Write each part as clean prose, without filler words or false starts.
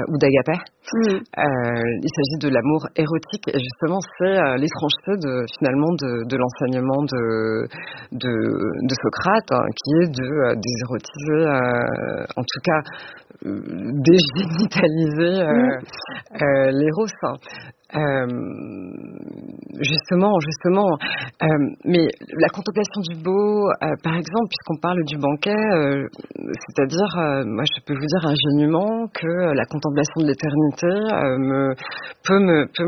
ou d'agapé. Il s'agit de l'amour érotique et justement c'est l'étrangeté de l'enseignement de Socrate, hein, qui est de désérotiser, en tout cas dégénitaliser l'éros. Justement, mais la contemplation du beau, par exemple, puisqu'on parle du banquet, c'est-à-dire, moi je peux vous dire ingénument que la contemplation de l'éternité peut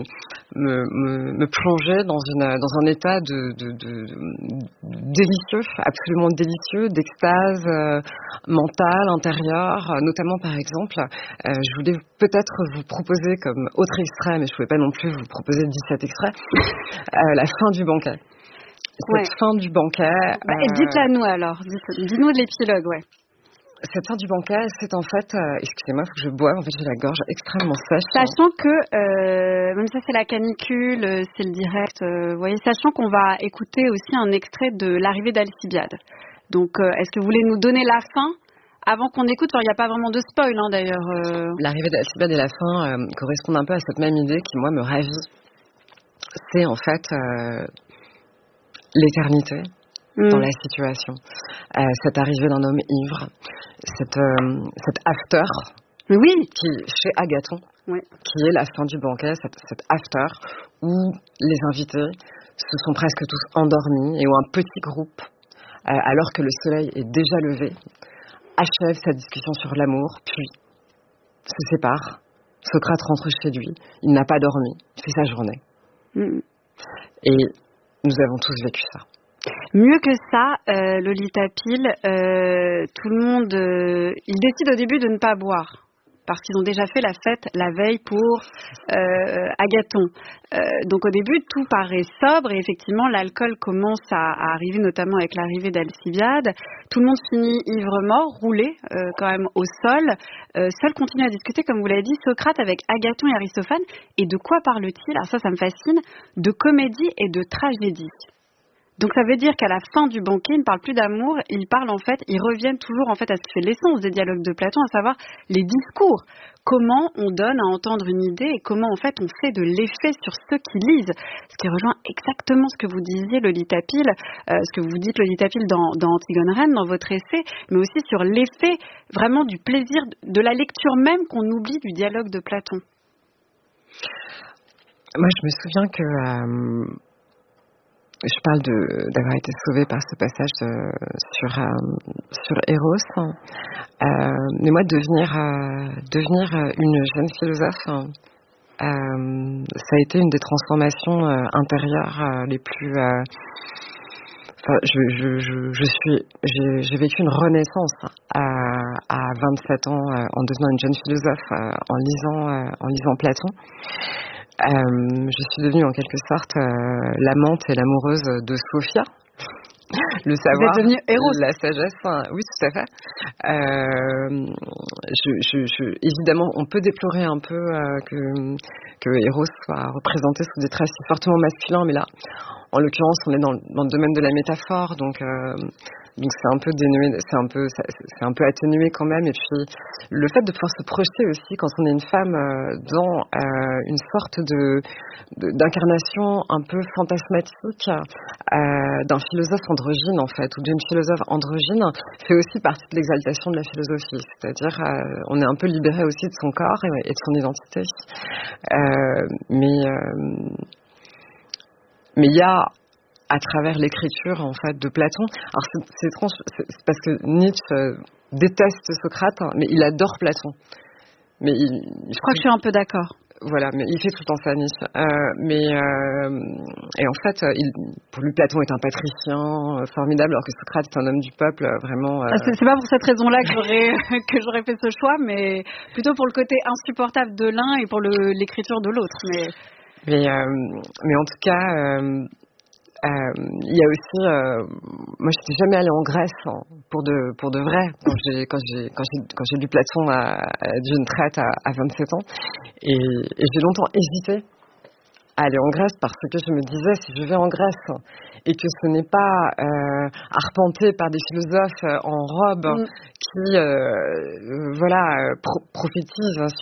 me plonger dans un état de délicieux, absolument délicieux, d'extase mentale, intérieure, notamment par exemple, je voulais peut-être vous proposer comme autre extrait, mais je pouvais pas non plus vous proposer 17 extraits, la fin du banquet. Cette fin du banquet... dites-la nous alors, dis-nous de l'épilogue, Cette fin du banquet, c'est en fait... excusez-moi, il faut que je boive, en fait j'ai la gorge extrêmement sèche. Sachant que, même ça c'est la canicule, c'est le direct, vous voyez, sachant qu'on va écouter aussi un extrait de l'arrivée d'Alcibiade. Donc, est-ce que vous voulez nous donner la fin avant qu'on écoute? Il n'y a pas vraiment de spoil, hein, d'ailleurs. L'arrivée d'Alcibiade et la fin correspondent un peu à cette même idée qui, moi, me ravit. C'est en fait l'éternité dans la situation. Cette arrivée d'un homme ivre, cet after qui, chez Agathon, qui est la fin du banquet, cet after où les invités se sont presque tous endormis et où un petit groupe, alors que le soleil est déjà levé, achève sa discussion sur l'amour, puis se sépare. Socrate rentre chez lui, il n'a pas dormi, c'est sa journée. Et nous avons tous vécu ça. Mieux que ça, Lolita Pile, tout le monde, il décide au début de ne pas boire. Parce qu'ils ont déjà fait la fête la veille pour Agathon. Donc au début, tout paraît sobre et effectivement, l'alcool commence à arriver, notamment avec l'arrivée d'Alcibiade. Tout le monde finit ivre-mort, roulé quand même au sol. Seul continue à discuter, comme vous l'avez dit, Socrate avec Agathon et Aristophane. Et de quoi parle-t-il? Alors ça me fascine. De comédie et de tragédie. Donc ça veut dire qu'à la fin du banquet, ils ne parlent plus d'amour, ils reviennent toujours en fait à ce qui fait l'essence des dialogues de Platon, à savoir les discours. Comment on donne à entendre une idée et comment en fait on fait de l'effet sur ceux qui lisent. Ce qui rejoint exactement ce que vous disiez, Lolita Pile, ce que vous dites, Lolita Pile, dans Antigone Reine, dans votre essai, mais aussi sur l'effet vraiment du plaisir de la lecture même qu'on oublie du dialogue de Platon. Moi je me souviens que... je parle d'avoir été sauvée par ce passage sur Eros. Mais moi, devenir une jeune philosophe, ça a été une des transformations intérieures les plus... j'ai vécu une renaissance à 27 ans en devenant une jeune philosophe, en lisant Platon. Je suis devenue en quelque sorte l'amante et l'amoureuse de Sophia. Le savoir, vous êtes devenue Eros. La sagesse, oui, tout à fait. Évidemment, on peut déplorer un peu que Eros soit représenté sous des traits si fortement masculins, mais là, en l'occurrence, on est dans le domaine de la métaphore, donc c'est un peu dénué, c'est un peu atténué quand même. Et puis le fait de pouvoir se projeter aussi quand on est une femme dans une sorte d'incarnation un peu fantasmatique d'un philosophe androgyne en fait, ou d'une philosophe androgyne, fait aussi partie de l'exaltation de la philosophie. C'est-à-dire on est un peu libéré aussi de son corps et de son identité. Mais il y a, à travers l'écriture en fait de Platon, alors c'est étrange, c'est parce que Nietzsche déteste Socrate, mais il adore Platon. Mais je crois que je suis un peu d'accord. Voilà, mais il fait tout le temps ça, Nietzsche. Et en fait, pour lui, Platon est un patricien formidable, alors que Socrate est un homme du peuple, vraiment. C'est pas pour cette raison-là que j'aurais fait ce choix, mais plutôt pour le côté insupportable de l'un et pour l'écriture de l'autre. Mais en tout cas, il y a aussi, moi j'étais jamais allée en Grèce pour de vrai quand j'ai lu Platon d'une traite à 27 ans et j'ai longtemps hésité à aller en Grèce parce que je me disais si je vais en Grèce et que ce n'est pas arpenté par des philosophes en robe qui prophétisent